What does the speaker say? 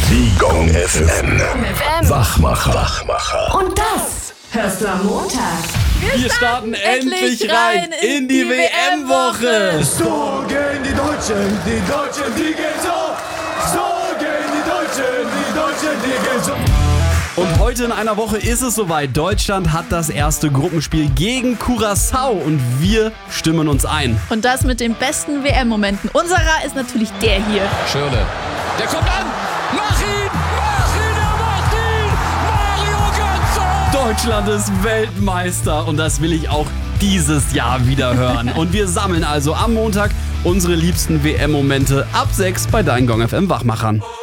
Die Gong FM. Wachmacher. Und das hörst du am Montag. Wir starten endlich rein in die WM-Woche. So gehen die Deutschen, die gehen so. So gehen die Deutschen, die gehen so. Und heute in einer Woche ist es soweit. Deutschland hat das erste Gruppenspiel gegen Curaçao und wir stimmen uns ein. Und das mit den besten WM-Momenten. Unserer ist natürlich der hier. Schirle, der kommt an! Mach ihn! Mario Götze! Deutschland ist Weltmeister und das will ich auch dieses Jahr wieder hören. Und wir sammeln also am Montag unsere liebsten WM-Momente ab 6 bei deinen Gong FM Wachmachern.